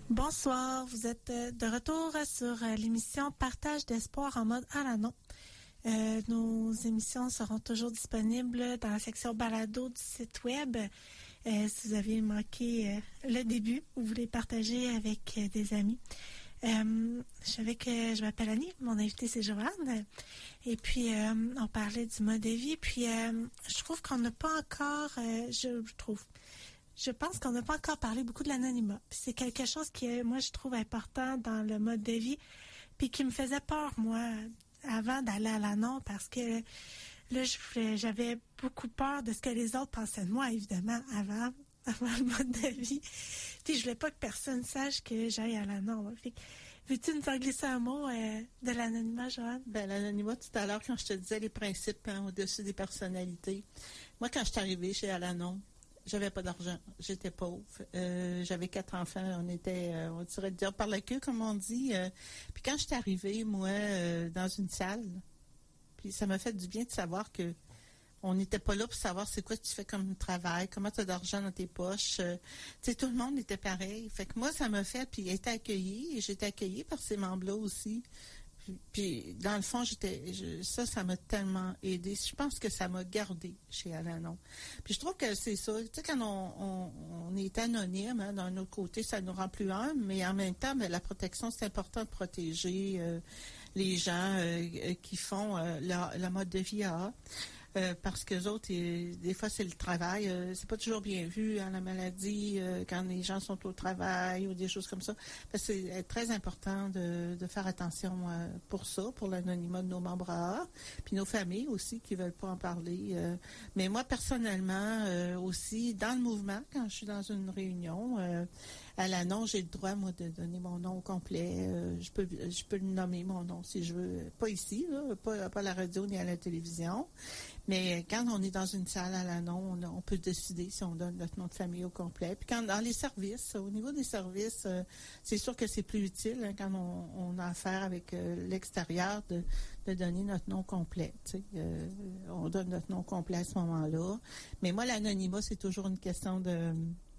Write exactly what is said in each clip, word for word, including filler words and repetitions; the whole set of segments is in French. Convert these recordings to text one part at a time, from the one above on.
Bonsoir, vous êtes de retour sur l'émission Partage d'espoir en mode à l'annon. Euh, nos émissions seront toujours disponibles dans la section balado du site web. Euh, si vous avez manqué euh, le début, vous voulez partager avec euh, des amis. Euh, je savais que je m'appelle Annie, mon invité c'est Joanne. Et puis euh, on parlait du mode de vie. Puis euh, je trouve qu'on n'a pas encore, euh, je trouve, je pense qu'on n'a pas encore parlé beaucoup de l'anonymat. Puis c'est quelque chose qui, moi, je trouve important dans le mode de vie, puis qui me faisait peur, moi, avant d'aller à l'annon, parce que là, je, j'avais beaucoup peur de ce que les autres pensaient de moi, évidemment, avant, avant le mode de vie. Puis je voulais pas que personne sache que j'aille à l'annon. Fait que, veux-tu nous faire glisser un mot euh, de l'anonymat, Joanne? Ben, l'anonymat, tout à l'heure, quand je te disais les principes hein, au-dessus des personnalités, moi, quand je suis arrivée chez Alanon, j'avais pas d'argent, j'étais pauvre, euh, j'avais quatre enfants, on était, euh, on dirait dire par la queue, comme on dit. Euh, puis quand je suis arrivée, moi, euh, dans une salle, puis ça m'a fait du bien de savoir que on n'était pas là pour savoir c'est quoi tu fais comme travail, comment tu as d'argent dans tes poches. Euh, tu sais, tout le monde était pareil. Fait que moi, ça m'a fait, puis été accueillie, et j'étais accueillie par ces membres-là aussi. Puis, dans le fond, j'étais, je, ça, ça m'a tellement aidé. Je pense que ça m'a gardé chez Alanon. Puis, je trouve que c'est ça. Tu sais, quand on, on, on est anonyme, hein, d'un autre côté, ça nous rend plus humbles, mais en même temps, ben, la protection, c'est important de protéger euh, les gens euh, qui font euh, leur, le mode de vie A A. Euh, parce que les autres, et, des fois, c'est le travail. Euh, c'est pas toujours bien vu, hein, la maladie, euh, quand les gens sont au travail ou des choses comme ça. Parce que c'est très important de, de faire attention euh, pour ça, pour l'anonymat de nos membres A A, puis nos familles aussi qui veulent pas en parler. Euh, mais moi, personnellement, euh, aussi, dans le mouvement, quand je suis dans une réunion, euh, à l'annon, j'ai le droit, moi, de donner mon nom au complet. Euh, je peux je peux nommer mon nom si je veux. Pas ici, là, pas, pas à la radio ni à la télévision. Mais quand on est dans une salle à l'annon, on, on peut décider si on donne notre nom de famille au complet. Puis quand dans les services, au niveau des services, euh, c'est sûr que c'est plus utile hein, quand on, on a affaire avec euh, l'extérieur de, de donner notre nom complet. Tu sais, euh, on donne notre nom complet à ce moment-là. Mais moi, l'anonymat, c'est toujours une question de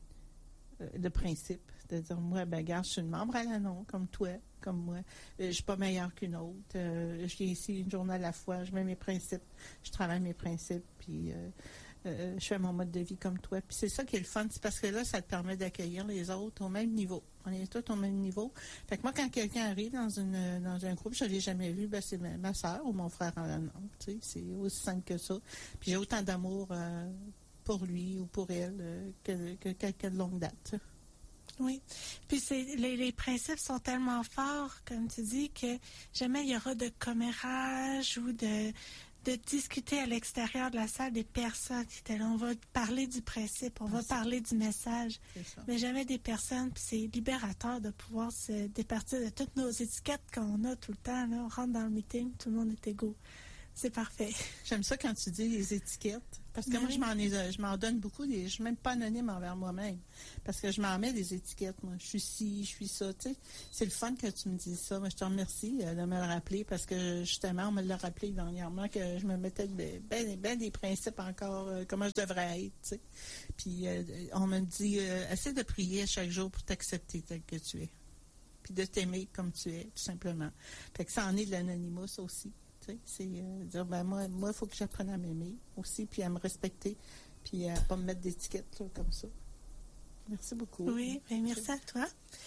de principe, de dire, moi, ben, regarde, je suis une membre à l'annon, comme toi, comme moi. Euh, je suis pas meilleure qu'une autre. Euh, je viens ici une journée à la fois, je mets mes principes, je travaille mes principes, puis euh, euh, je fais mon mode de vie comme toi. Puis c'est ça qui est le fun, c'est parce que là, ça te permet d'accueillir les autres au même niveau. On est tous au même niveau. Fait que moi, quand quelqu'un arrive dans une dans un groupe, je l'ai jamais vu, ben, c'est ma, ma soeur ou mon frère à l'annon. Tu sais, c'est aussi simple que ça. Puis j'ai autant d'amour euh, pour lui ou pour elle euh, que, que quelqu'un de longue date. Oui. Puis c'est les, les principes sont tellement forts, comme tu dis, que jamais il y aura de commérage ou de de discuter à l'extérieur de la salle des personnes qui étaient là. On va parler du principe, on va parler du message, mais jamais des personnes. Puis c'est libérateur de pouvoir se départir de toutes nos étiquettes qu'on a tout le temps. Là. On rentre dans le meeting, tout le monde est égaux. C'est parfait. J'aime ça quand tu dis les étiquettes. Parce que oui. moi, je m'en ai, je m'en donne beaucoup. Des, je suis même pas anonyme envers moi-même. Parce que je m'en mets des étiquettes, moi. Je suis ci, je suis ça. Tu sais, c'est le fun que tu me dises ça. Moi, je te remercie euh, de me le rappeler parce que, justement, on me l'a rappelé dernièrement que je me mettais ben, ben, ben des principes encore, euh, comment je devrais être, tu sais. Puis, euh, on me dit, euh, essaie de prier chaque jour pour t'accepter tel que tu es. Puis de t'aimer comme tu es, tout simplement. Fait que ça en est de l'anonymat, ça aussi. Tu sais, c'est euh, dire, ben moi, moi, il faut que j'apprenne à m'aimer aussi, puis à me respecter, puis à pas me mettre d'étiquette là, comme ça. Merci beaucoup. Oui, ben merci à toi.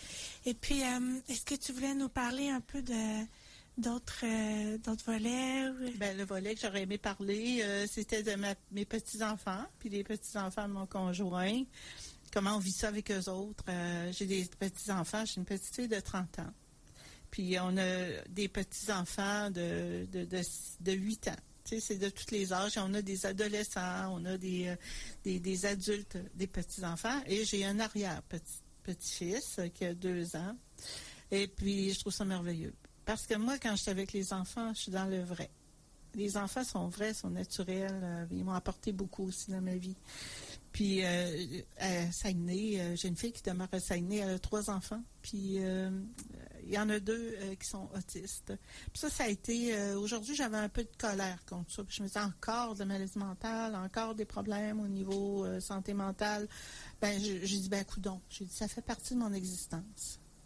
Et puis, euh, est-ce que tu voulais nous parler un peu de d'autres euh, d'autres volets? Ou... Ben le volet que j'aurais aimé parler, euh, c'était de ma, mes petits-enfants, puis les petits-enfants de mon conjoint. Comment on vit ça avec eux autres. Euh, j'ai des petits-enfants, j'ai une petite fille de trente ans. Puis on a des petits-enfants de, de, de, de huit ans. Tu sais, c'est de tous les âges. On a des adolescents, on a des, euh, des, des adultes, des petits-enfants. Et j'ai un arrière-petit, petit-fils euh, qui a deux ans. Et puis, je trouve ça merveilleux. Parce que moi, quand je suis avec les enfants, je suis dans le vrai. Les enfants sont vrais, sont naturels. Euh, ils m'ont apporté beaucoup aussi dans ma vie. Puis, euh, à Saguenay, euh, j'ai une fille qui demeure à Saguenay, elle a trois enfants. Puis, euh, il y en a deux euh, qui sont autistes. Puis ça, ça a été... Euh, aujourd'hui, j'avais un peu de colère contre ça. Puis je me disais, encore de maladie mentale, encore des problèmes au niveau euh, santé mentale. Ben, j'ai dit, ben, coudonc. J'ai dit, ça fait partie de mon existence.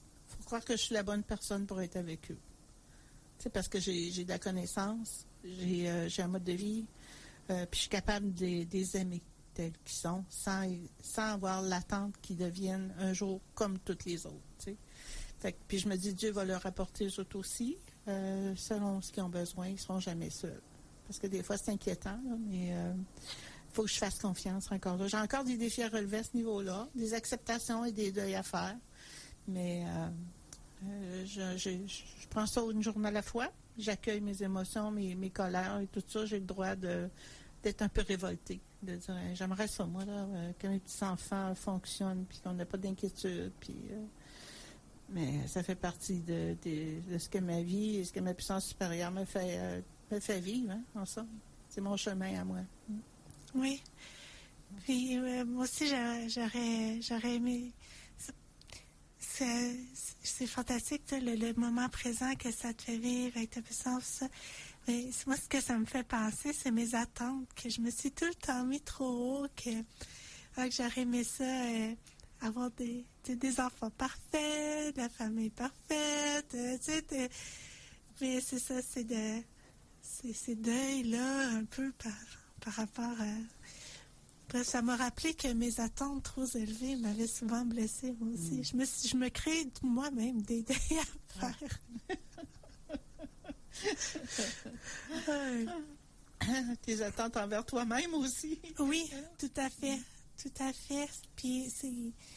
croire que je suis la bonne personne pour être avec eux. C'est parce que j'ai, j'ai de la connaissance, j'ai, euh, j'ai un mode de vie, euh, puis je suis capable de, de les aimer tels qu'ils sont, sans, sans avoir l'attente qu'ils deviennent un jour comme toutes les autres. Tu sais. Fait que, puis je me dis, Dieu va leur apporter eux autres aussi, euh, selon ce qu'ils ont besoin, ils ne seront jamais seuls. Parce que des fois, c'est inquiétant, là, mais il euh, faut que je fasse confiance encore là. J'ai encore des défis à relever à ce niveau-là, des acceptations et des deuils à faire, mais euh, euh, je, je, je prends ça une journée à la fois, j'accueille mes émotions, mes, mes colères et tout ça, j'ai le droit de, d'être un peu révoltée, de dire, j'aimerais ça, moi, là, euh, que mes petits-enfants fonctionnent, puis qu'on n'a pas d'inquiétude, puis... Euh, mais ça fait partie de, de, de ce que ma vie et ce que ma puissance supérieure me fait, euh, me fait vivre, hein, ensemble. C'est mon chemin à moi. Oui. Puis euh, moi aussi, j'aurais, j'aurais, j'aurais aimé... C'est, c'est fantastique, le, le moment présent que ça te fait vivre avec ta puissance, ça. Mais moi, ce que ça me fait penser, c'est mes attentes, que je me suis tout le temps mis trop haut, que, que j'aurais aimé ça... Euh, avoir des, des enfants parfaits, de la famille parfaite, euh, tu sais, de, mais c'est ça, c'est de c'est ces deuils-là, un peu par, par rapport à... Bref, ça m'a rappelé que mes attentes trop élevées m'avaient souvent blessée, moi aussi. Mm. Je, me, je me crée moi-même des deuils à faire. Ouais. Tes attentes envers toi-même aussi. Oui, tout à fait. Tout à fait. Puis c'est,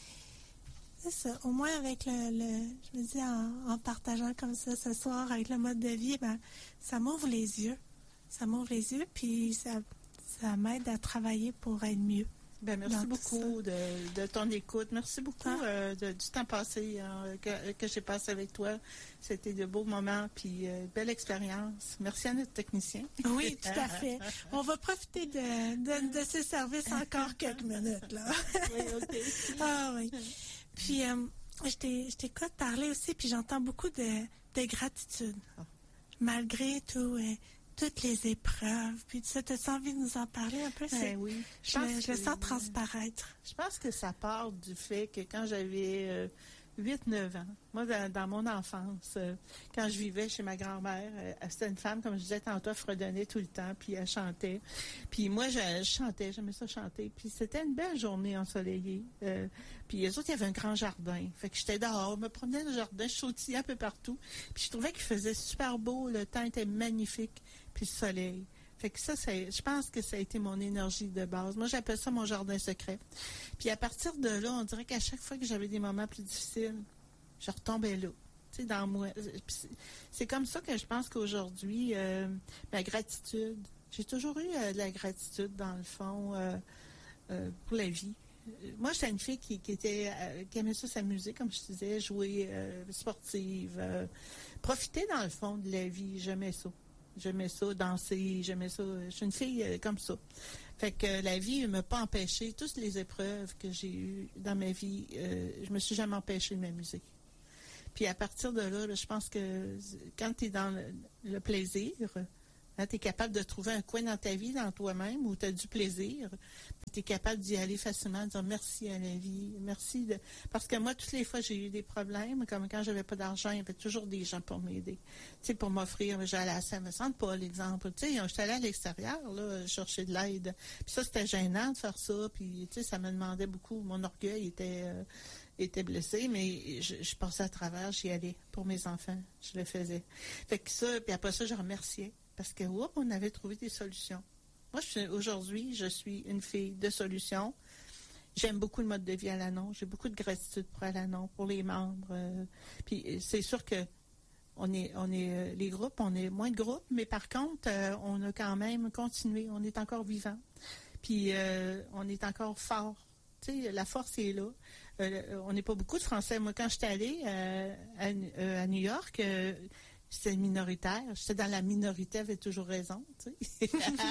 c'est ça. Au moins avec le, le je me dis en, en partageant comme ça ce soir avec le mode de vie, ben ça m'ouvre les yeux. Ça m'ouvre les yeux, puis ça, ça m'aide à travailler pour être mieux. Ben, merci beaucoup de, de ton écoute. Merci beaucoup ah. euh, de, du temps passé hein, que, que j'ai passé avec toi. C'était de beaux moments, puis euh, belle expérience. Merci à notre technicien. Oui, tout à fait. On va profiter de, de, de ces services encore quelques minutes, là. Oui, OK. Ah oui. Puis, euh, je, t'ai, je t'écoute parler aussi, puis j'entends beaucoup de, de gratitude. Ah. Malgré tout... Euh, toutes les épreuves, puis tu as envie de nous en parler un peu? Ben oui. Je, je, je le sens transparaître. Je pense que ça part du fait que quand j'avais euh, huit neuf ans, moi, dans, dans mon enfance, euh, quand je vivais chez ma grand-mère, euh, c'était une femme, comme je disais tantôt, elle fredonnait tout le temps, puis elle chantait. Puis moi, je, je chantais, j'aimais ça chanter. Puis c'était une belle journée ensoleillée. Euh, puis les autres, il y avait un grand jardin. Fait que j'étais dehors, je me promenais dans le jardin, je sautillais un peu partout. Puis je trouvais qu'il faisait super beau, le temps était magnifique. Puis le soleil. Fait que ça, c'est, je pense que ça a été mon énergie de base. Moi, j'appelle ça mon jardin secret. Puis à partir de là, on dirait qu'à chaque fois que j'avais des moments plus difficiles, je retombais là. Tu sais, dans moi. C'est, c'est comme ça que je pense qu'aujourd'hui, euh, ma gratitude, j'ai toujours eu euh, de la gratitude, dans le fond, euh, euh, pour la vie. Moi, j'étais une fille qui, qui était euh, qui aimait ça s'amuser, comme je disais, jouer euh, sportive, euh, profiter, dans le fond, de la vie. J'aimais ça. J'aimais ça, danser, j'aimais ça. Je suis une fille euh, comme ça. Fait que la vie ne m'a pas empêché. Toutes les épreuves que j'ai eues dans ma vie, euh, je me suis jamais empêchée de m'amuser. Puis à partir de là, là je pense que quand tu es dans le, le plaisir, hein, tu es capable de trouver un coin dans ta vie, dans toi-même, où tu as du plaisir. Tu es capable d'y aller facilement, de dire merci à la vie, merci. De... Parce que moi, toutes les fois, j'ai eu des problèmes, comme quand j'avais pas d'argent, il y avait toujours des gens pour m'aider. Tu sais, pour m'offrir, j'allais à Saint-Vincent-de-Paul, l'exemple. Tu sais, j'étais allée à l'extérieur, là, chercher de l'aide. Puis ça, c'était gênant de faire ça, puis tu sais, ça me demandait beaucoup. Mon orgueil était... Euh, était blessé, mais je, je passais à travers, j'y allais pour mes enfants, je le faisais. Fait que ça, puis après ça, je remerciais, parce que, oups, on avait trouvé des solutions. Moi, je, aujourd'hui, je suis une fille de solutions. J'aime beaucoup le mode de vie Al-Anon, j'ai beaucoup de gratitude pour Al-Anon, pour les membres. Euh, puis c'est sûr que on est, on est euh, les groupes, on est moins de groupes, mais par contre, euh, on a quand même continué, on est encore vivant. Puis euh, on est encore fort. Tu sais, la force est là. Euh, on n'est pas beaucoup de Français. Moi, quand j'étais allée euh, à, euh, à New York, euh, c'était minoritaire. J'étais dans la minorité, avait toujours raison. Tu sais.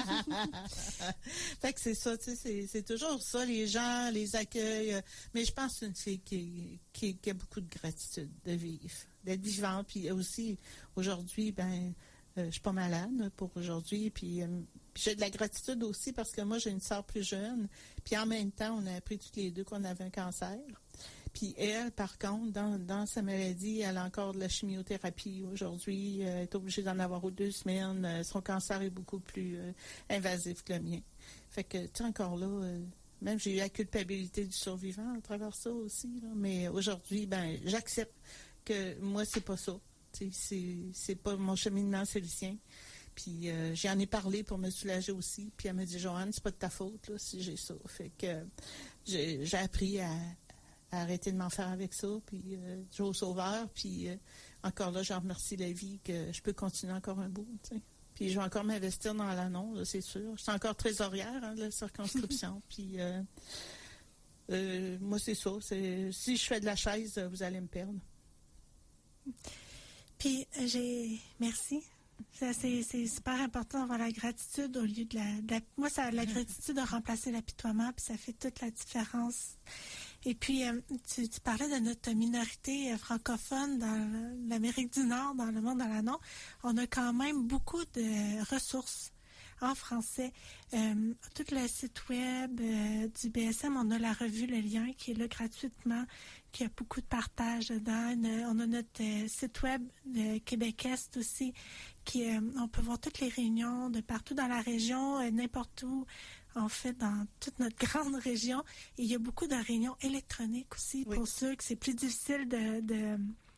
Fait que c'est ça, tu sais, c'est, c'est toujours ça. Les gens les accueillent. Euh, mais je pense que c'est une fille qui, qui, qui a beaucoup de gratitude de vivre, d'être vivante. Puis aussi, aujourd'hui, ben, euh, je suis pas malade pour aujourd'hui. Puis, euh, puis j'ai de la gratitude aussi parce que moi, j'ai une sœur plus jeune. Puis en même temps, on a appris toutes les deux qu'on avait un cancer. Puis elle, par contre, dans, dans sa maladie, elle a encore de la chimiothérapie aujourd'hui. Elle est obligée d'en avoir aux deux semaines. Son cancer est beaucoup plus euh, invasif que le mien. Fait que, tu sais, encore là, euh, même j'ai eu la culpabilité du survivant à travers ça aussi. Là. Mais aujourd'hui, ben, j'accepte que moi, c'est pas ça. Tu sais, c'est, c'est pas mon cheminement, c'est le sien. Puis euh, j'en ai parlé pour me soulager aussi. Puis elle m'a dit, Joanne, c'est pas de ta faute là, si j'ai ça. Fait que euh, j'ai, j'ai appris à, à arrêter de m'en faire avec ça. Puis euh, j'ai au sauveur. Puis euh, encore là, je remercie la vie que je peux continuer encore un bout. T'sais. Puis je vais encore m'investir dans l'annonce, là, c'est sûr. Je suis encore trésorière hein, de la circonscription. Puis euh, euh, moi, c'est ça. C'est, si je fais de la chaise, vous allez me perdre. Puis j'ai... Merci. Ça, c'est, c'est super important d'avoir la gratitude au lieu de la... De la moi, ça, la gratitude a remplacé l'apitoiement, puis ça fait toute la différence. Et puis, euh, tu, tu parlais de notre minorité euh, francophone dans l'Amérique du Nord, dans le monde de l'Annon. On a quand même beaucoup de ressources en français. Euh, tout le site web euh, du B S M, on a la revue Le Lien qui est là gratuitement, qui a beaucoup de partage dedans. On a notre euh, site web de Québec Est aussi, qui euh, on peut voir toutes les réunions de partout dans la région, euh, n'importe où, en fait, dans toute notre grande région. Et il y a beaucoup de réunions électroniques aussi, oui. Pour ceux que c'est plus difficile de, de,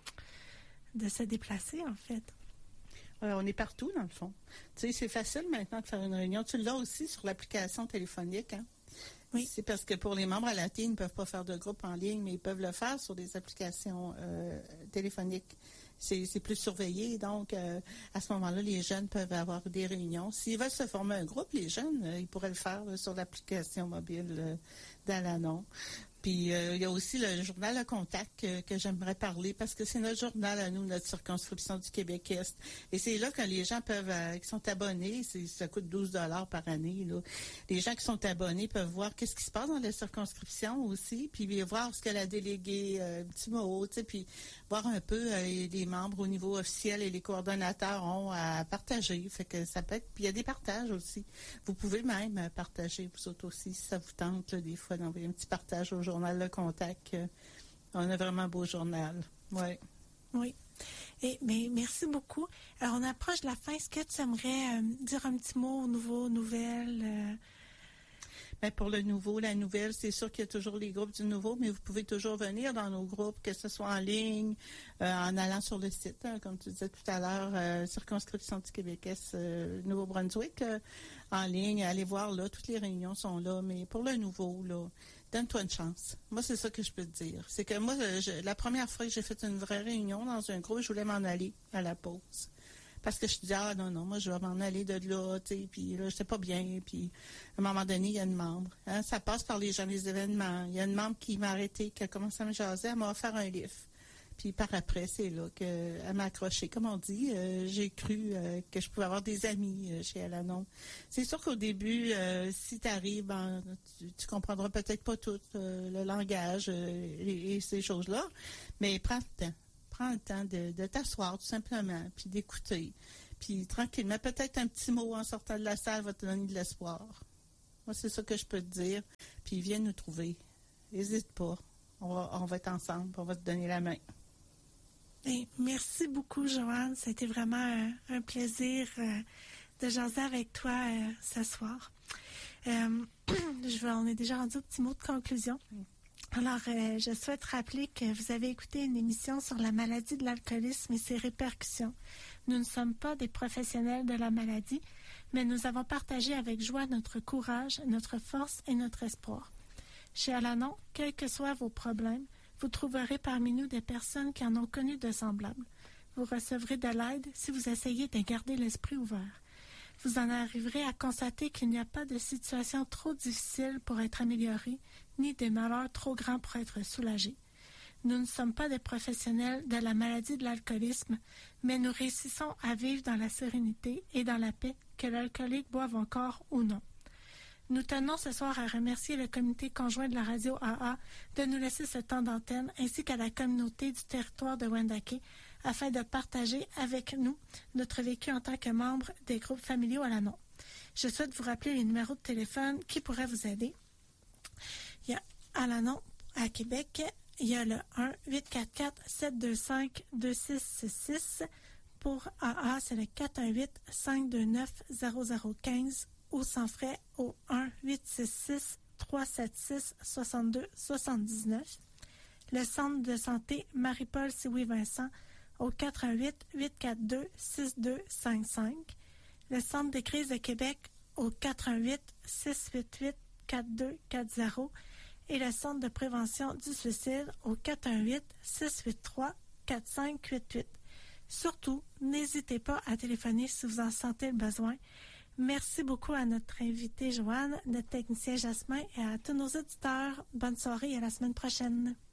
de se déplacer, en fait. Euh, on est partout, dans le fond. Tu sais, c'est facile maintenant de faire une réunion. Tu l'as aussi sur l'application téléphonique, hein? Oui. C'est parce que pour les membres à la T I, ils ne peuvent pas faire de groupe en ligne, mais ils peuvent le faire sur des applications euh, téléphoniques. C'est, c'est plus surveillé, donc euh, à ce moment-là, les jeunes peuvent avoir des réunions. S'ils veulent se former un groupe, les jeunes, euh, ils pourraient le faire là, sur l'application mobile euh, d'Alanon. Puis, euh, il y a aussi le journal Le Contact euh, que j'aimerais parler parce que c'est notre journal à nous, notre circonscription du Québec-Est. Et c'est là que les gens peuvent, euh, qui sont abonnés, c'est, ça coûte douze dollars par année. Là. Les gens qui sont abonnés peuvent voir qu'est-ce qui se passe dans la circonscription aussi, puis voir ce que la déléguée, euh, petit mot, tu sais, puis voir un peu euh, les membres au niveau officiel et les coordonnateurs ont à partager. Fait que ça peut être, puis il y a des partages aussi. Vous pouvez même partager, vous autres aussi, si ça vous tente, là, des fois, d'envoyer un petit partage aux gens. Journal Le Contact. Euh, on a vraiment un beau journal. Ouais. Oui. Et, mais merci beaucoup. Alors, on approche de la fin. Est-ce que tu aimerais euh, dire un petit mot aux nouveaux, nouvelles? Euh... Bien, pour le nouveau, la nouvelle, c'est sûr qu'il y a toujours les groupes du nouveau, mais vous pouvez toujours venir dans nos groupes, que ce soit en ligne, euh, en allant sur le site, hein, comme tu disais tout à l'heure, euh, Circonscription du Québec-Est, euh, Nouveau-Brunswick, euh, en ligne. Allez voir là, toutes les réunions sont là, mais pour le nouveau, là, donne-toi une chance. Moi, c'est ça que je peux te dire. C'est que moi, je, la première fois que j'ai fait une vraie réunion dans un groupe, je voulais m'en aller à la pause. Parce que je disais, ah non, non, moi, je vais m'en aller de là, tu sais, puis là, j'étais pas bien, puis à un moment donné, il y a une membre. Hein, ça passe par les gens des événements. Il y a une membre qui m'a arrêté, qui a commencé à me jaser, elle m'a offert un livre. Puis par après, c'est là qu'elle m'a accroché. Comme on dit, euh, j'ai cru euh, que je pouvais avoir des amis euh, chez Alanon. C'est sûr qu'au début, euh, si tu arrives, ben, tu, tu comprendras peut-être pas tout euh, le langage euh, et, et ces choses-là, mais prends le temps. Prends le temps de, de t'asseoir tout simplement, puis d'écouter. Puis tranquillement, peut-être un petit mot en sortant de la salle va te donner de l'espoir. Moi, c'est ça que je peux te dire. Puis viens nous trouver. N'hésite pas. On va, on va être ensemble. On va te donner la main. Et merci beaucoup, Joanne. C'était vraiment un, un plaisir euh, de jaser avec toi euh, ce soir. Euh, je vais, on est déjà rendu au petit mot de conclusion. Alors, euh, je souhaite rappeler que vous avez écouté une émission sur la maladie de l'alcoolisme et ses répercussions. Nous ne sommes pas des professionnels de la maladie, mais nous avons partagé avec joie notre courage, notre force et notre espoir. Chez Alanon, quels que soient vos problèmes, vous trouverez parmi nous des personnes qui en ont connu de semblables. Vous recevrez de l'aide si vous essayez de garder l'esprit ouvert. Vous en arriverez à constater qu'il n'y a pas de situation trop difficile pour être améliorée, ni de malheur trop grand pour être soulagé. Nous ne sommes pas des professionnels de la maladie de l'alcoolisme, mais nous réussissons à vivre dans la sérénité et dans la paix, que l'alcoolique boive encore ou non. Nous tenons ce soir à remercier le comité conjoint de la radio A A de nous laisser ce temps d'antenne, ainsi qu'à la communauté du territoire de Wendake, afin de partager avec nous notre vécu en tant que membre des groupes familiaux à Alanon. Je souhaite vous rappeler les numéros de téléphone qui pourraient vous aider. Il y a Alanon à Québec il y a le un huit quatre quatre sept deux cinq deux six six six. Pour A A, c'est le quatre un huit cinq deux neuf zéro zéro un cinq ou sans frais au un huit six six trois sept six six deux sept neuf. Le centre de santé Marie-Paul Sioui-Vincent au quatre un huit huit quatre deux six deux cinq cinq. Le centre des crises de Québec au quatre un huit six huit huit quatre deux quatre zéro et le centre de prévention du suicide au quatre un huit six huit trois quatre cinq huit huit. Surtout, n'hésitez pas à téléphoner si vous en sentez le besoin. Merci beaucoup à notre invité Joanne, notre technicien Jasmin et à tous nos auditeurs. Bonne soirée et à la semaine prochaine.